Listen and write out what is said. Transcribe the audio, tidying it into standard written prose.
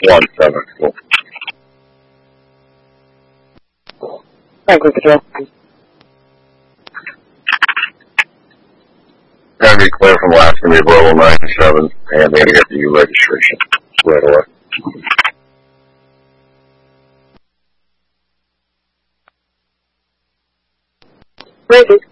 17. Franklin Patrol. Gotta be clear from last to me, level 97, and they gotta get the U registration right away. Ready.